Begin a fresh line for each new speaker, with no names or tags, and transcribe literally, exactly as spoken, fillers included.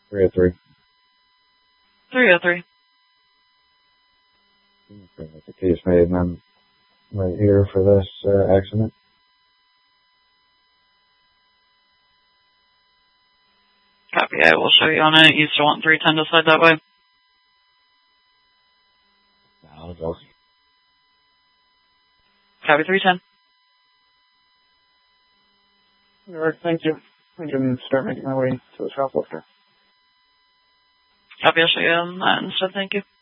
three oh three.
three oh three.
Okay, the case made, and I'm right here for this uh, accident.
Copy. I will show you on it. You still want three ten to slide that way?
I'll go.
Copy three ten.
All right, thank you. I can start making my way to the shoplifter.
Copy. I'll show you on that instead. Thank you.